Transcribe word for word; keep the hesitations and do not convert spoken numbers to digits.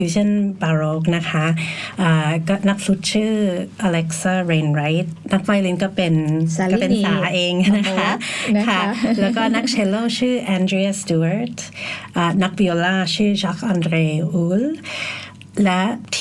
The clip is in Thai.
ฟิวชั่นบาโรกนะคะก็นักฟลุตชื่ออเล็กซ่าเรนไรท์นักไวโอลินก็เป็นก็เป็นสาเองนะคะค่ะแล้วก็นักเชลโลชื่อแอนเดรียสตูอาร์ตนักวิโอลาชื่อจ็อกอันเดรอูลและ